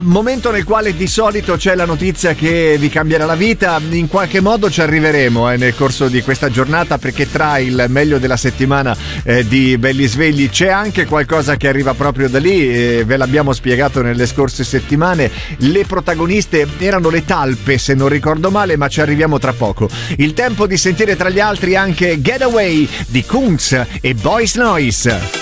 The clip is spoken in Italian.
Momento nel quale di solito c'è la notizia che vi cambierà la vita. In qualche modo ci arriveremo nel corso di questa giornata, perché tra il meglio della settimana di Belli Svegli c'è anche qualcosa che arriva proprio da lì. Ve l'abbiamo spiegato nelle scorse settimane. Le protagoniste erano le talpe, se non ricordo male, ma ci arriviamo tra poco. Il tempo di sentire tra gli altri anche Getaway di Kunz e Boys Noise.